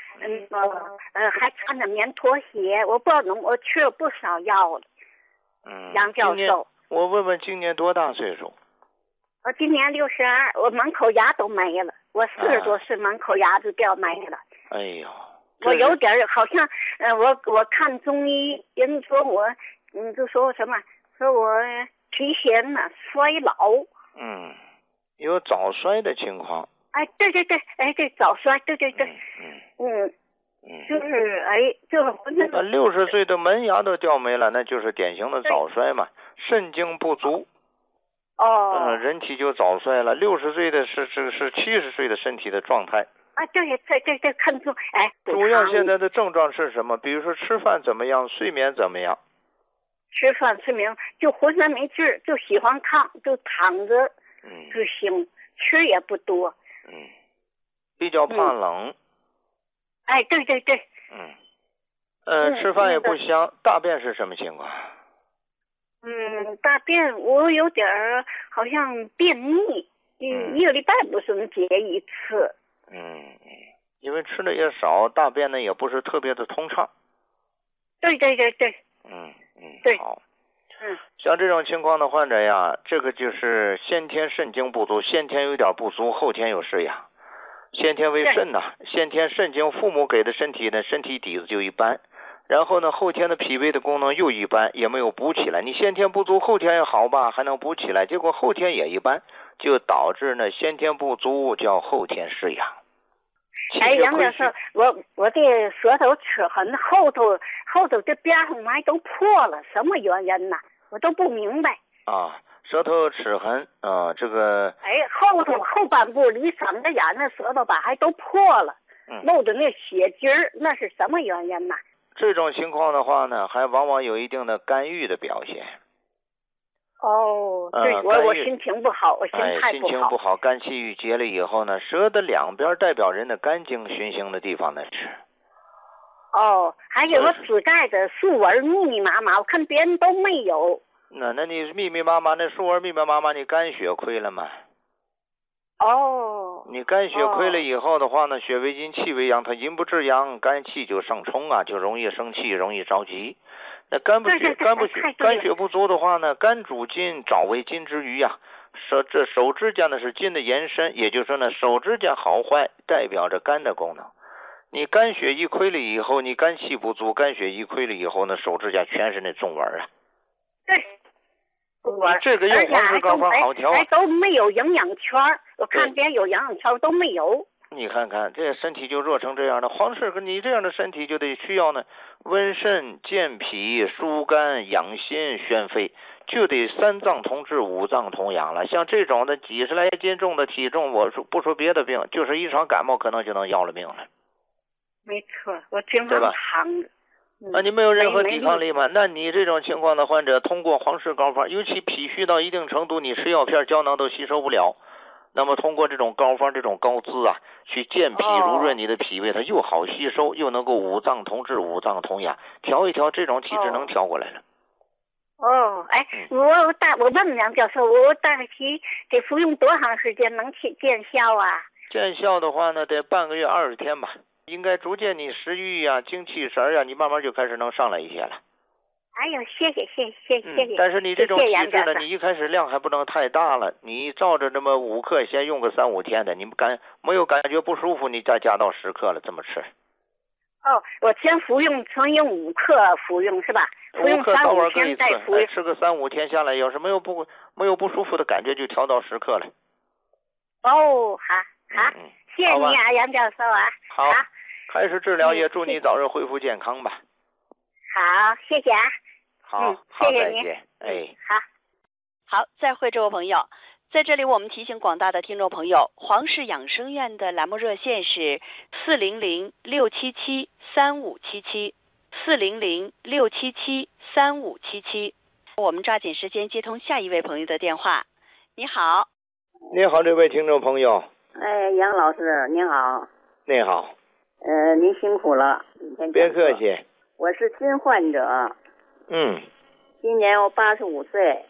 还穿着棉拖鞋，我不知道我吃了不少药了。杨教授， 我问问今年多大岁数？ 我今年62，我门口牙都没了，我40多岁门口牙就掉没了。 哎呦， 我有点好像，我看中医，人说我，就说什么，说我提前呢衰老。 有早衰的情况。 哎，对，哎，对，早衰，对。就是就是那60岁的门牙都掉没了，那就是典型的早衰嘛，肾精不足。人体就早衰了。60岁的是70岁的身体的状态。 对，看出主要现在的症状是什么？比如说吃饭怎么样，睡眠怎么样？ 吃饭睡眠就浑身没劲儿，就喜欢炕，就躺着，就行，吃也不多。 比较怕冷。 对。 吃饭也不香，大便是什么情况？ 大便我有点好像便秘，一个礼拜不是能解一次。 因为吃的也少，大便呢也不是特别的通畅。 对。对。 好。像这种情况的患者呀，这个就是先天肾精不足，先天有点不足，后天有失养。先天为肾呐，先天肾精父母给的身体呢，身体底子就一般，然后呢后天的脾胃的功能又一般，也没有补起来。你先天不足，后天也好吧，还能补起来，结果后天也一般，就导致呢先天不足叫后天失养。 杨教授，我这舌头齿痕后头这边上都破了，什么原因呢？我都不明白。 舌头齿痕这个后半部离嗓子眼那舌头吧还都破了，露着那血筋儿，那是什么原因呢？ 这种情况的话呢，还往往有一定的肝郁的表现。 对，我心情不好，我心态不好。 心情不好，肝气郁结了以后呢，舌的两边代表人的肝经循行的地方呢是。 还有个指盖的竖纹密密麻麻，我看别人都没有。 那你密密麻麻，那竖纹密密麻麻，你肝血亏了吗？你肝血亏了以后的话呢，血为阴，气为阳，它阴不制阳，肝气就上冲啊，就容易生气，容易着急。那肝血不足的话呢，肝主筋，爪为筋之余呀。手指甲呢是筋的延伸，也就是说呢，手指甲好坏代表着肝的功能。你肝血一亏了以后，你肝气不足，肝血一亏了以后呢，手指甲全是那纵纹啊。 对。 这个用黄氏膏方好调都没有营养圈，我看别人有营养圈都没有。 你看看这身体就弱成这样的，黄氏跟你这样的身体就得需要呢温肾健脾疏肝养心宣肺，就得3脏同治5脏同养了。像这种的几十来斤重的体重，我说不说别的病，就是一场感冒可能就能要了命了。 没错，我经常躺着。 你没有任何抵抗力吗？那你这种情况的患者，通过黄氏膏方，尤其脾虚到一定程度，你吃药片胶囊都吸收不了，那么通过这种膏方这种膏滋啊，去健脾濡润你的脾胃，它又好吸收，又能够5脏同治5脏同养，调一调这种体质能调过来了。 我问杨教授，我大概得服用多长时间能见效啊？ 见效的话呢，得半个月20天吧。应该逐渐你食欲呀、精气神呀，你慢慢就开始能上来一些了。 谢谢。 但是你这种体质呢，你一开始量还不能太大了，你照着这么5克，先用个3-5天的，你没有感觉不舒服，你再加到10克了，这么吃。 我先用5克服用是吧？服用3-5天再服用， 吃个3-5天下来，要是没有不舒服的感觉，就调到10克了。 好，谢谢你啊，杨教授啊。 好，开始治疗，也祝你早日恢复健康吧。 好，谢谢啊。 好， 谢谢您。 好，再会，这位朋友。在这里，我们提醒广大的听众朋友，黄氏养生院的栏目热线是400-677-3577，400-677-3577。我们抓紧时间接通下一位朋友的电话。你好。 你好，这位听众朋友。 杨老师，你好。 你好。 您辛苦了， 别客气。 我是新患者。今年我85岁。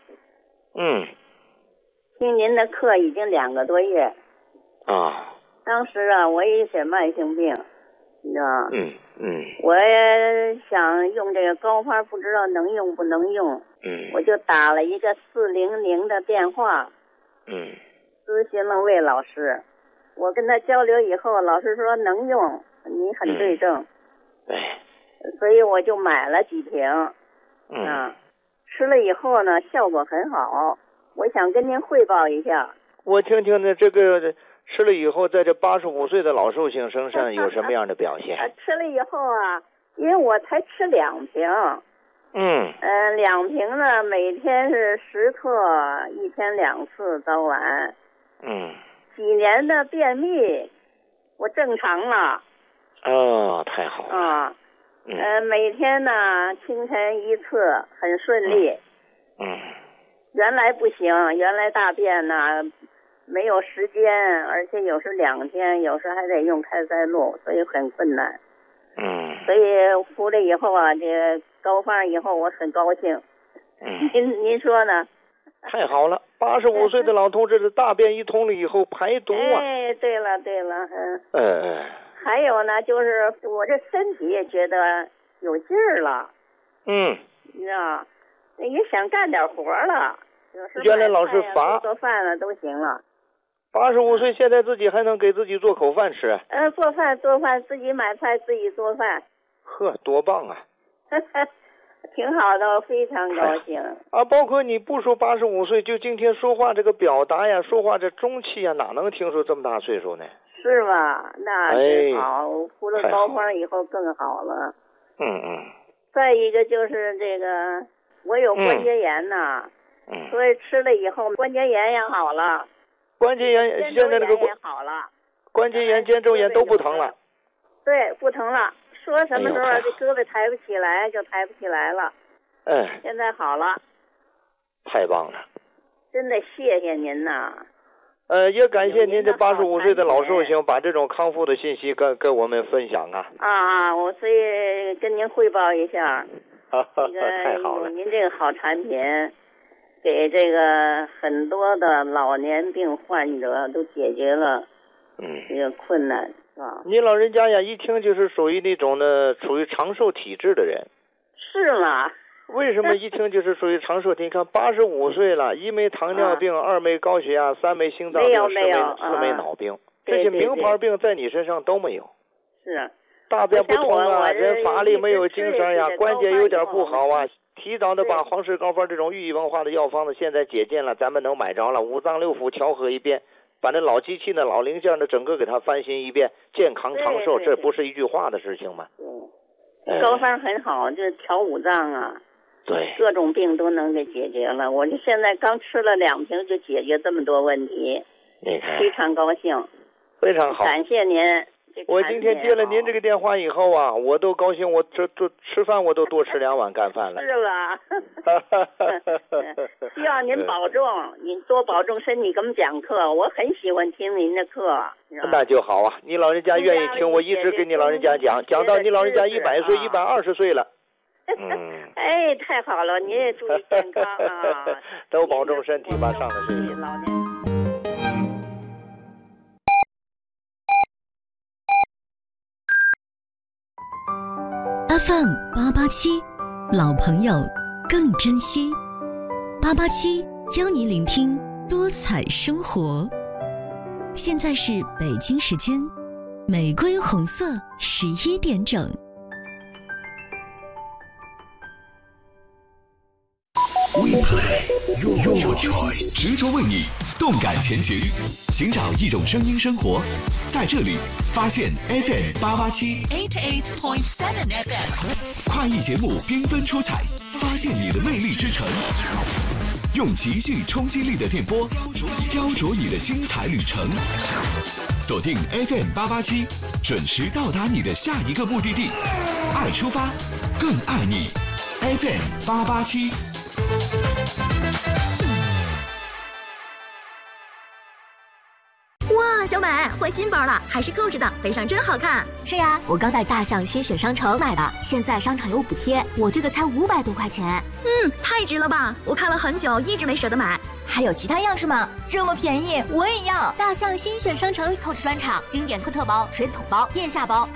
听您的课已经2个多月。 当时啊，我也是慢性病， 你知道吗？ 嗯。 我也想用这个高方，不知道能用不能用。我就打了一个400的电话。咨询了魏老师，我跟他交流以后，老师说能用，你很对症。所以我就买了几瓶。吃了以后呢，效果很好。我想跟您汇报一下。 我听听呢，这个吃了以后，在这85岁的老寿星身上有什么样的表现？ 吃了以后啊，因为我才吃2瓶。2瓶呢，每天是10克，一天2次，早晚。几年的便秘，我正常了。 哦，太好了。 每天呢，清晨1次，很顺利。原来不行，原来大便呢没有时间，而且有时2天，有时还得用开塞露，所以很困难。所以服了以后啊，这高方以后我很高兴。您说呢？ 太好了，85岁的老同志的大便一通了以后排毒啊。 对了。还有呢，就是我这身体也觉得有劲儿了。你知道，也想干点活了。 原来老是乏， 做饭了都行了。 85岁现在自己还能给自己做口饭吃。 做饭，自己买菜，自己做饭。 呵，多棒啊！ 挺好的，我非常高兴。 包括你不说85岁，就今天说话这个表达呀，说话这中气呀，哪能听说这么大岁数呢？ 是吧？那真好，服了高方以后更好了。再一个就是这个，我有关节炎呐。所以吃了以后关节炎也好了。 关节炎现在那个也好了。 关节炎、肩周炎都不疼了。 对，不疼了。说什么时候这胳膊抬不起来就抬不起来了。现在好了。 太棒了。 真的谢谢您呐。 也感谢您这85岁的老寿星把这种康复的信息跟我们分享啊。 我所以跟您汇报一下。 太好了。 您这个好产品，给这个很多的老年病患者都解决了这个困难，是吧？ 您老人家呀，一听就是属于那种呢，属于长寿体质的人。 是吗？ 为什么一听就是属于长寿体？你看85岁了，1枚糖尿病，2枚高血压，3枚心脏病，4枚脑病，这些名牌病在你身上都没有。 是。 大便不通啊，人乏力没有精神呀，关节有点不好啊。提早的把黄氏高方这种寓意文化的药方子现在解禁了，咱们能买着了。5脏6腑调和一遍，把那老机器呢、老零件呢，整个给它翻新一遍，健康长寿，这不是一句话的事情吗？ 高方很好，这调5脏啊， 对， 各种病都能给解决了。我这现在刚吃了2瓶就解决这么多问题， 你看， 非常高兴， 非常好， 感谢您。 我今天接了您这个电话以后啊，我都高兴，我这吃饭我都多吃2碗干饭了。 是吧？希望您保重，您多保重身体，给我们讲课，我很喜欢听您的课。 那就好啊，你老人家愿意听，我一直给你老人家讲到你老人家100岁、120岁了。 太好了，您也注意健康啊， 都保重身体吧，上了岁数。 老年。 FM 887，老朋友更珍惜。887教你聆听多彩生活。现在是北京时间玫瑰红色11点整。 We play your choice， 执着为你，动感前行，寻找一种声音生活，在这里发现 FM 887 88.7 FM， 跨艺节目缤纷出彩，发现你的魅力之城，用极具冲击力的电波雕琢你的精彩旅程。锁定 FM 887，准时到达你的下一个目的地。爱出发，更爱你。FM 887。 哇，小美换新包了，还是扣着的，背上真好看。 是呀，我刚在大象新选商城买的，现在商场有补贴，我这个才500多块钱。 太值了吧！我看了很久，一直没舍得买。还有其他样式吗？这么便宜，我也要！ 大象新选商城扣着专场，经典特包、水桶包、腋下包，